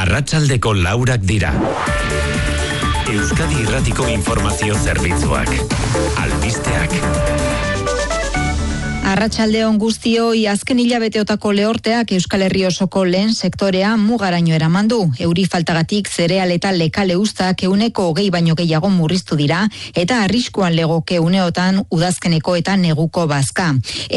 Arratsaldeko 4 dira. Euskadi Irratiko informazio zerbitzuak. Albisteak. Arratsaldeon guztioi, azken hilabeteotako lehorteak Euskal Herri osoko lehen sektorea mugaraino eraman du. Euri faltagatik zereal eta lekale uztak 20% baino gehiago murriztu dira eta arriskuan legoke uneotan udazkeneko eta neguko bazka.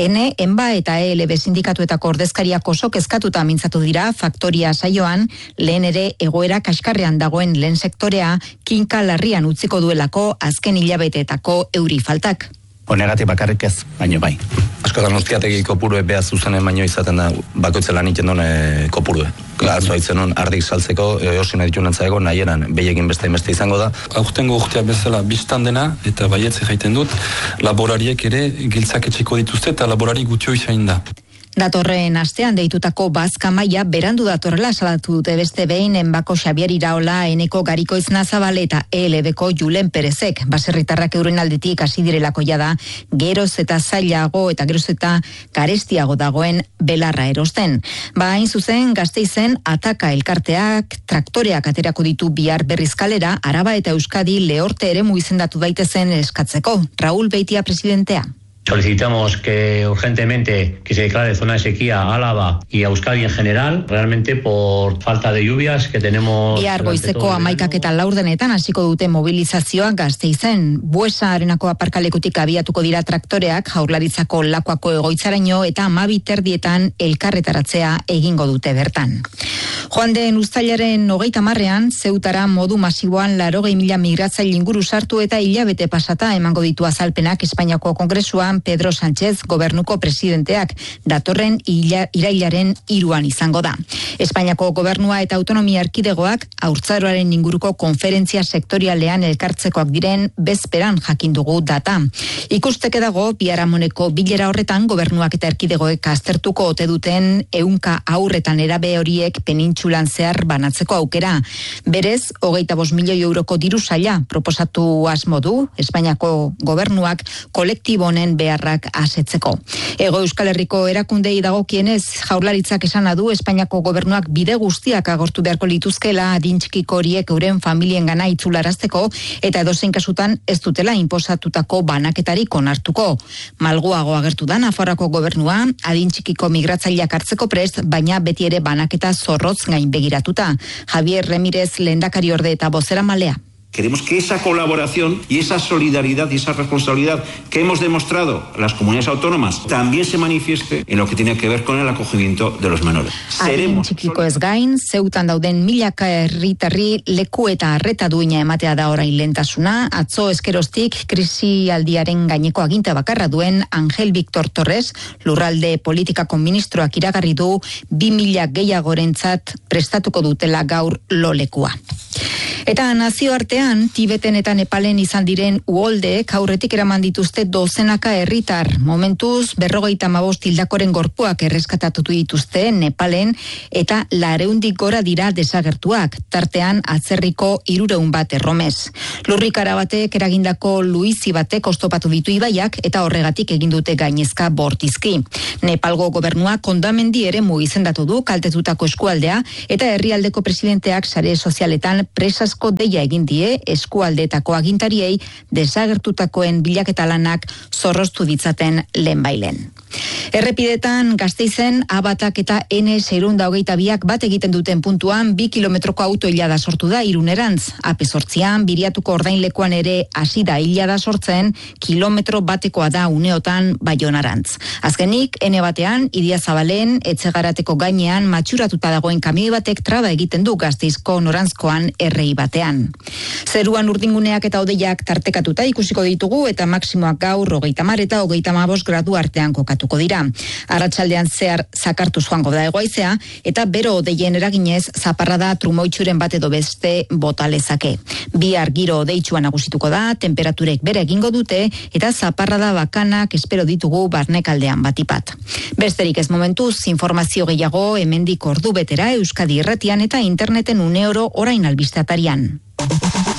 ENBA eta ELB sindikatuetako ordezkariak oso kezkatuta mintzatu dira faktoria saioan, lehen ere egoera kaskarrean dagoen lehen sektorea kinka larrian utziko duelako azken hilabeteetako euri faltak. Honegatik bakarrik ez, baino bai. Askotan ustiategi kopurue behar zuzenen baino izaten da bakoitzela egiten duen kopurue. Atzo haitzen hon ardik saltzeko, eosin editunen zaego, nahieran behiekin beste izango da. Aurtengo urtea bezala biztan dena, eta baietze jaiten dut, laborariek ere giltzak etxeko dituzte eta laborari gutio izain da. Datorren astean deitutako bazka maila berandu datorrela salatu dute beste behin Enbako Xabier Iraola, Eneko Garikoitz Nazabal eta ELBko Julen Perezek. Baserritarrak euren aldetik hasi direlako jada, geroz eta zailago eta geroz eta garestiago dagoen belarra erosten. Hain zuzen Gasteizen Ataka elkarteak traktoreak aterako ditu bihar berriz kalera, Araba eta Euskadi lehorte eremu izendatu daitezen eskatzeko. Raúl Beitia presidentea. Solicitamos que urgentemente que se declare zona de sequía a Álava y a Euskadi en general, realmente por falta de lluvias que tenemos. Bihar goizeko 11:04 hasiko dute mobilizazioa Gasteizen. Buesa arenako aparkalekutik abiatuko dira traktoreak Jaurlaritzako Lakuako egoitzaraino eta 12:30 elkarretaratzea egingo dute bertan. Joan den uztailaren 30ean Zeutara modu masiboan 80.000 migratzaile inguru sartu eta hilabete pasata emango ditu azalpenak Espainiako Kongresuan Pedro Sánchez gobernuko presidenteak datorren irailaren 3 izango da. Espainiako gobernua eta autonomia erkidegoak haurtzaroaren inguruko konferentzia sektorialean elkartzekoak diren bezperan jakin dugu data. Ikusteke dago biharamoneko bilera horretan gobernuak eta erkidegoek aztertuko ote duten 100 haurretan erabe horiek penintsulan zehar banatzeko aukera. Berez, 25 milioi euroko diru saila proposatu asmo du Espainiako gobernuak kolektibo honen beharrak asetzeko. Hego Euskal Herriko erakundei dagokienez, Jaurlaritzak esana du Espainiako gobernuak bide guztiak agortu beharko lituzkela adin txikiko horiek euren familiengana itzularazteko eta edozein kasutan ez dutela inposatutako banaketarik onartuko. Malguago agertu da Nafarroako gobernua adin txikiko migratzaileak hartzeko prest, baina beti ere banaketa zorrotz gain begiratuta. Javier Remírez lehendakariorde eta bozeramalea. Queremos que esa colaboración y esa solidaridad y esa responsabilidad que hemos demostrado las comunidades autónomas también se manifieste en lo que tiene que ver con el acogimiento de los menores. Adin txikiko ez gain, Zeutan dauden milaka herritarri leku eta arreta duina ematea da orain lehentasuna. Atzo eskeroztik krisialdiaren gaineko aginta bakarra duen Angel Victor Torres, lurralde politikako ministroak iragarri du 2.000 gehiagorentzat prestatuko dutela gaur lolekua. Eta nazioartean, Tibeten eta Nepalen izan diren uholdeek aurretik eraman dituzte dozenaka herritar. Momentuz, 55 hildakoren gorpuak erreskatatu dituzte Nepalen eta 400 gora dira desagertuak, tartean atzerriko 300 bat erromes. Lurrikara batek eragindako luizi batek oztopatu ditu ibaiak eta horregatik egin dute gainezka bortizki. Nepalgo gobernua kondamendi eremu izendatu du kaltetutako eskualdea eta herrialdeko presidenteak sare sozialetan presasko deia egin die eskualdeetako agintariei desagertutakoen bilaketa lanak zorroztu ditzaten lehenbailen. Errepidetan Gasteizen A-batak eta N622ak bat egiten duten puntuan 2 kilometroko autoilada sortu da Irunerantz. AP8an Biriatuko ordainlekuan ere hasi da ilada sortzen, kilometro batekoa da uneotan Baionarantz. Azkenik N-batean Idiazabalen Etxegarateko gainean matxuratuta dagoen kamioi batek traba egiten du Gasteizko norantzkoan RI batean. Zeruan urdinguneak eta hodeiak tartekatuta ikusiko ditugu eta maksimoak gaur 30 eta 35 gradu artean kokatuko dira. Arratsaldean zehar zakartuz joango da hegoaizea eta bero hodeien eraginez zaparrada trumoitsuren bat edo beste bota lezake. Bihar giro hodeitsua nagusituko da, temperaturek bere egingo dute eta zaparrada bakanak espero ditugu barnekaldean batipat. Besterik ez momentuz, informazio gehiago hemendik ordu betera Euskadi Irratian eta interneten uneoro orain albistatarian.